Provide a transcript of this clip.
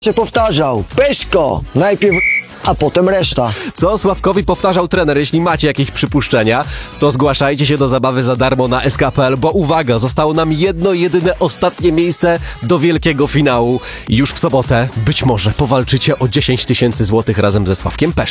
się powtarzał. Peszko! Najpierw a potem reszta. Co Sławkowi powtarzał trener? Jeśli macie jakieś przypuszczenia, to zgłaszajcie się do zabawy za darmo na SK.pl, bo uwaga, zostało nam jedno, jedyne, ostatnie miejsce do wielkiego finału. Już w sobotę być może powalczycie o 10 000 złotych razem ze Sławkiem Peszką.